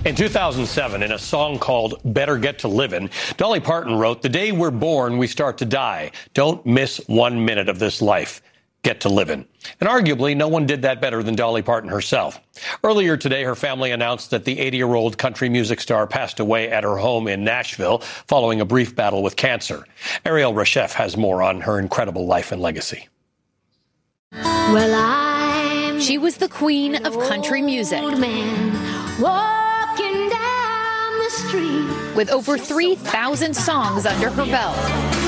In 2007, in a song called Better Get to Livin', Dolly Parton wrote, "The day we're born, we start to die. Don't miss 1 minute of this life. Get to livin'." And arguably, no one did that better than Dolly Parton herself. Earlier today, her family announced that the 80-year-old country music star passed away at her home in Nashville following a brief battle with cancer. Ariel Reshef has more on her incredible life and legacy. She was the queen of country music. Walking down the street with over 3,000 songs under her belt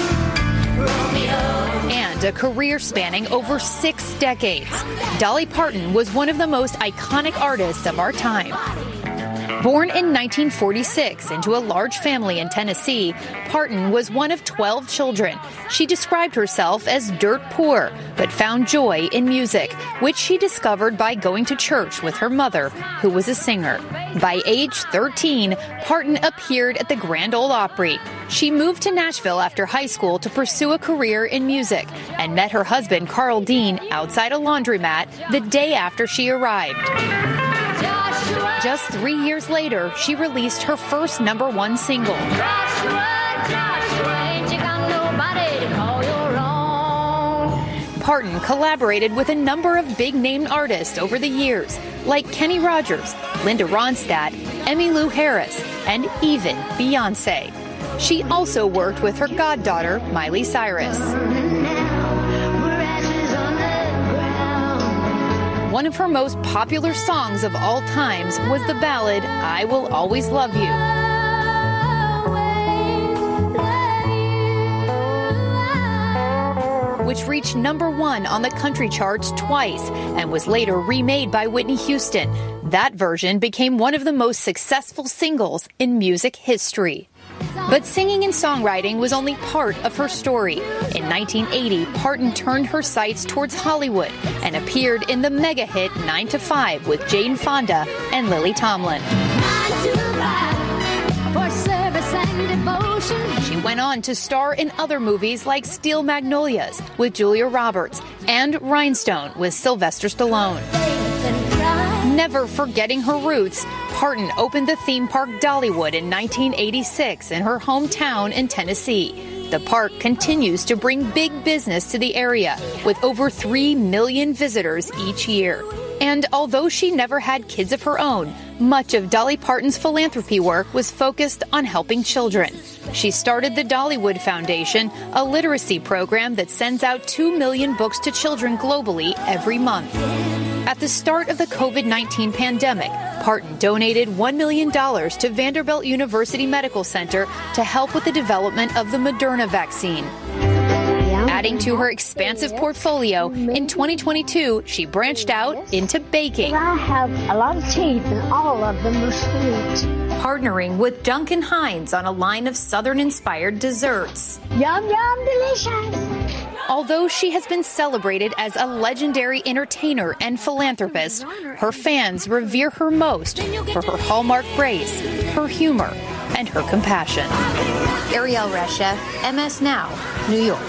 and a career spanning over 6 decades. Dolly Parton was one of the most iconic artists of our time. Born in 1946 into a large family in Tennessee, Parton was one of 12 children. She described herself as dirt poor, but found joy in music, which she discovered by going to church with her mother, who was a singer. By age 13, Parton appeared at the Grand Ole Opry. She moved to Nashville after high school to pursue a career in music and met her husband, Carl Dean, outside a laundromat the day after she arrived. Just 3 years later, she released her first #1 single. Parton collaborated with a number of big-name artists over the years, like Kenny Rogers, Linda Ronstadt, Emmylou Harris, and even Beyoncé. She also worked with her goddaughter, Miley Cyrus. One of her most popular songs of all times was the ballad, "I Will Always Love You." Which reached #1 on the country charts twice and was later remade by Whitney Houston. That version became one of the most successful singles in music history. But singing and songwriting was only part of her story. In 1980, Parton turned her sights towards Hollywood and appeared in the mega hit 9 to 5 with Jane Fonda and Lily Tomlin. She went on to star in other movies like Steel Magnolias with Julia Roberts and Rhinestone with Sylvester Stallone. Never forgetting her roots, Parton opened the theme park Dollywood in 1986 in her hometown in Tennessee. The park continues to bring big business to the area, with over 3 million visitors each year. And although she never had kids of her own, much of Dolly Parton's philanthropy work was focused on helping children. She started the Dollywood Foundation, a literacy program that sends out 2 million books to children globally every month. At the start of the COVID-19 pandemic, Parton donated $1 million to Vanderbilt University Medical Center to help with the development of the Moderna vaccine. Adding to her expansive portfolio, in 2022, she branched out into baking. I have a lot of teeth and all of them are sweet. Partnering with Duncan Hines on a line of Southern-inspired desserts. Yum, yum, delicious. Although she has been celebrated as a legendary entertainer and philanthropist, her fans revere her most for her hallmark grace, her humor, and her compassion. Ariel Reshef, MS Now, New York.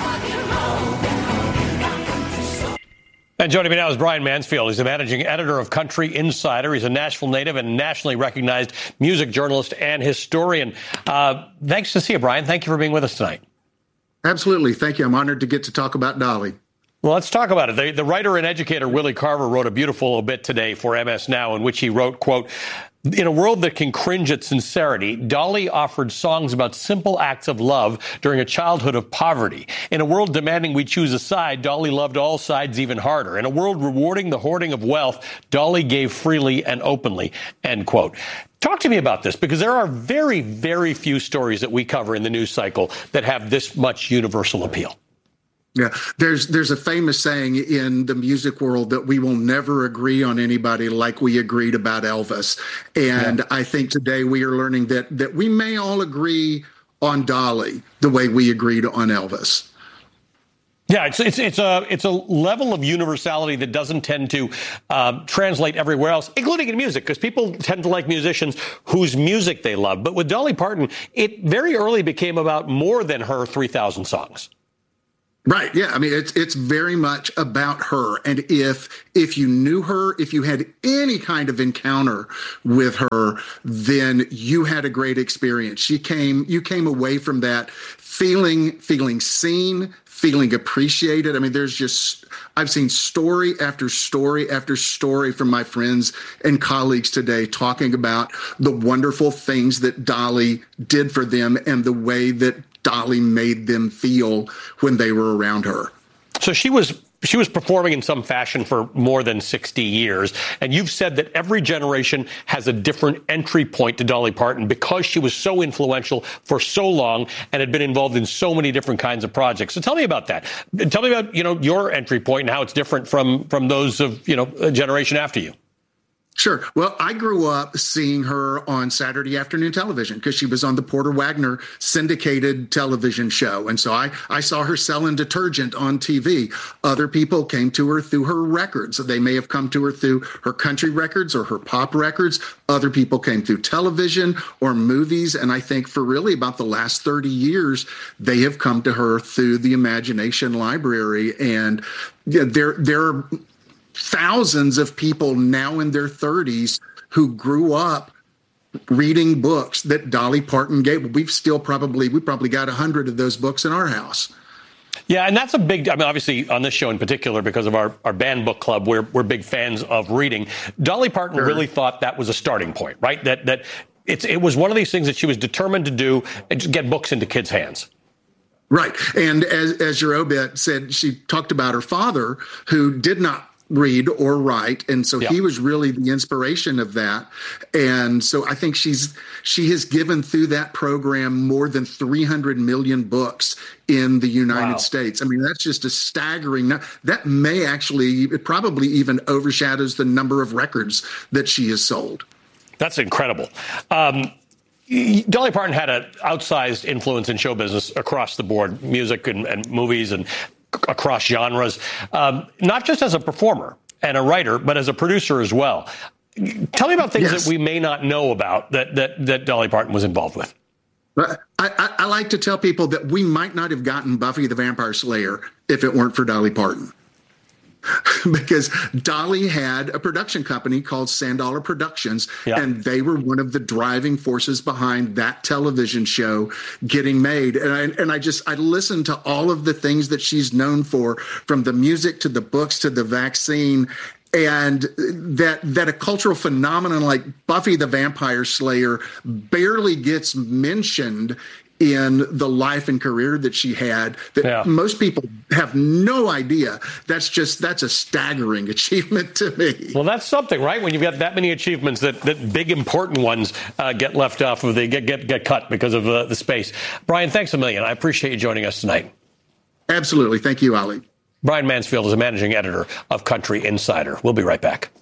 And joining me now is Brian Mansfield. He's the managing editor of Country Insider. He's a Nashville native and nationally recognized music journalist and historian. Thanks to see you, Brian. Thank you for being with us tonight. Absolutely. Thank you. I'm honored to get to talk about Dolly. Well, let's talk about it. The writer and educator Willie Carver wrote a beautiful obit today for MS Now in which he wrote, quote, "In a world that can cringe at sincerity, Dolly offered songs about simple acts of love during a childhood of poverty. In a world demanding we choose a side, Dolly loved all sides even harder. In a world rewarding the hoarding of wealth, Dolly gave freely and openly," end quote. Talk to me about this, because there are very, very few stories that we cover in the news cycle that have this much universal appeal. Yeah, there's a famous saying in the music world that we will never agree on anybody like we agreed about Elvis. And I think today we are learning that we may all agree on Dolly the way we agreed on Elvis. Yeah, it's a level of universality that doesn't tend to translate everywhere else, including in music, because people tend to like musicians whose music they love. But with Dolly Parton, it very early became about more than her 3,000 songs. Right. Yeah. I mean, it's very much about her. And if you knew her, if you had any kind of encounter with her, then you had a great experience. You came away from that feeling seen, feeling appreciated. I mean, I've seen story after story after story from my friends and colleagues today talking about the wonderful things that Dolly did for them and the way that Dolly made them feel when they were around her. So she was performing in some fashion for more than 60 years. And you've said that every generation has a different entry point to Dolly Parton because she was so influential for so long and had been involved in so many different kinds of projects. So tell me about that. Tell me about, your entry point and how it's different from those of, a generation after you. Sure. Well, I grew up seeing her on Saturday afternoon television because she was on the Porter Wagner syndicated television show. And so I saw her selling detergent on TV. Other people came to her through her records. They may have come to her through her country records or her pop records. Other people came through television or movies. And I think for really about the last 30 years, they have come to her through the Imagination Library. And they're thousands of people now in their 30s who grew up reading books that Dolly Parton gave. We probably got 100 of those books in our house. Yeah, and that's obviously on this show in particular, because of our banned book club, we're big fans of reading. Dolly Parton really thought that was a starting point, right? That it was one of these things that she was determined to do and just get books into kids' hands. Right. And as your obit said, she talked about her father, who did not read or write, and so he was really the inspiration of that. And so I think she has given through that program more than 300 million books in the United States. I mean, that's just a staggering. That may actually, it probably even overshadows the number of records that she has sold. That's incredible. Dolly Parton had an outsized influence in show business across the board, music and movies and across genres, not just as a performer and a writer, but as a producer as well. Tell me about things that we may not know about that Dolly Parton was involved with. I like to tell people that we might not have gotten Buffy the Vampire Slayer if it weren't for Dolly Parton. Because Dolly had a production company called Sand-Dollar Productions, and they were one of the driving forces behind that television show getting made. And I listened to all of the things that she's known for, from the music to the books to the vaccine, and that a cultural phenomenon like Buffy the Vampire Slayer barely gets mentioned in the life and career that she had, that most people have no idea. That's a staggering achievement to me. Well, that's something, right? When you've got that many achievements, that big important ones get left off, or they get cut because of the space. Brian, thanks a million. I appreciate you joining us tonight. Absolutely. Thank you, Ali. Brian Mansfield is a managing editor of Country Insider. We'll be right back.